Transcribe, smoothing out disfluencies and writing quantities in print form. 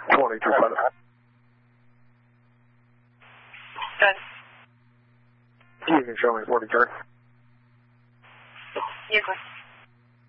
22 Good. You can show me 43. You're good.